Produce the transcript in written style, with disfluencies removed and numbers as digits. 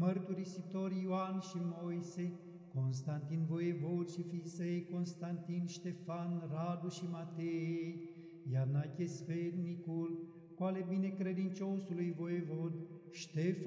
mărturisitori Ioan și Moise, Constantin voievod și fiii săi Constantin, Ștefan, Radu și Matei, Ianache sfetnicul, cu ale binecredinciosului voievod Ștefan,